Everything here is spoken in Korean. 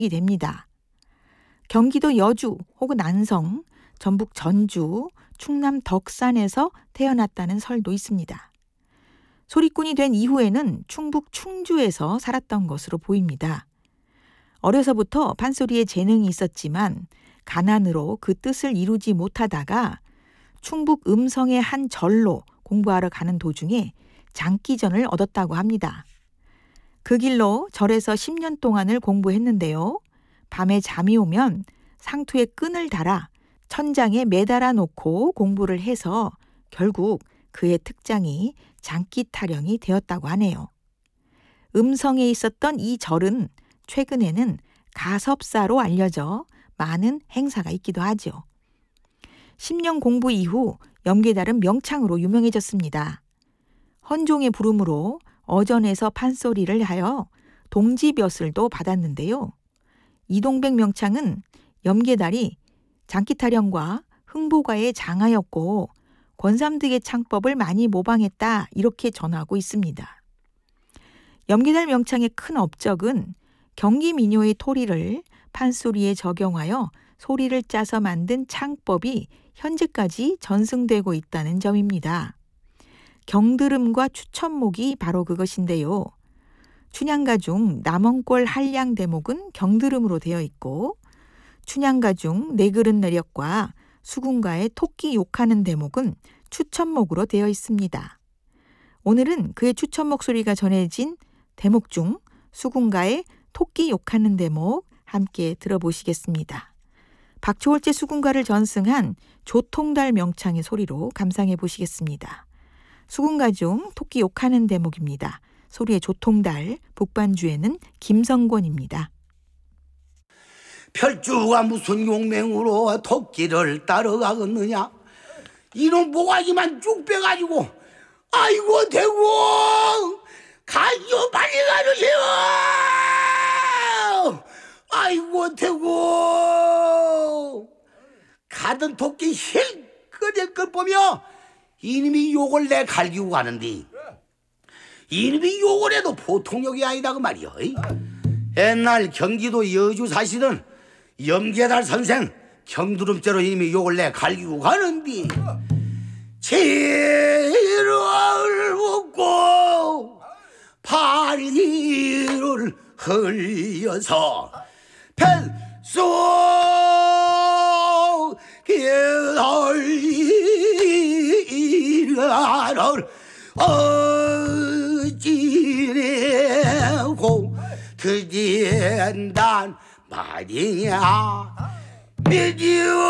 됩니다. 경기도 여주 혹은 안성, 전북 전주, 충남 덕산에서 태어났다는 설도 있습니다. 소리꾼이 된 이후에는 충북 충주에서 살았던 것으로 보입니다. 어려서부터 판소리에 재능이 있었지만 가난으로 그 뜻을 이루지 못하다가 충북 음성의 한 절로 공부하러 가는 도중에 장기전을 얻었다고 합니다. 그 길로 절에서 10년 동안을 공부했는데요. 밤에 잠이 오면 상투에 끈을 달아 천장에 매달아 놓고 공부를 해서 결국 그의 특장이 장기 타령이 되었다고 하네요. 음성에 있었던 이 절은 최근에는 가섭사로 알려져 많은 행사가 있기도 하죠. 10년 공부 이후 염계달은 명창으로 유명해졌습니다. 헌종의 부름으로 어전에서 판소리를 하여 동지벼슬도 받았는데요. 이동백 명창은 염계달이 장기타령과 흥보가의 장하였고 권삼득의 창법을 많이 모방했다 이렇게 전하고 있습니다. 염계달 명창의 큰 업적은 경기 민요의 토리를 판소리에 적용하여 소리를 짜서 만든 창법이 현재까지 전승되고 있다는 점입니다. 경드름과 추천목이 바로 그것인데요. 춘향가 중 남원골 한량 대목은 경드름으로 되어 있고 춘향가 중 내그릇 내력과 수군가의 토끼 욕하는 대목은 추천목으로 되어 있습니다. 오늘은 그의 추천목 소리가 전해진 대목 중 수군가의 토끼 욕하는 대목 함께 들어보시겠습니다. 박초월제 수군가를 전승한 조통달 명창의 소리로 감상해 보시겠습니다. 수군가 중 토끼 욕하는 대목입니다. 소리의 조통달, 북반주에는 김성권입니다. 별주가 무슨 용맹으로 토끼를 따라가겠느냐. 이놈 모가지만 쭉 빼가지고 아이고 대구 가요 빨리 가주세요. 아이고 대구 가던 토끼 힐끄댈 걸 보며 이놈이 욕을 내 갈기고 가는데 이놈이 욕을 해도 보통 욕이 아니다 그 말이야. 옛날 경기도 여주 사시던 염계달 선생 경두름째로 이놈이 욕을 내 갈기고 가는데 지를 웃고 발기를 흘려서 뱃속에 어찌내고 드진단 말이냐. 미지와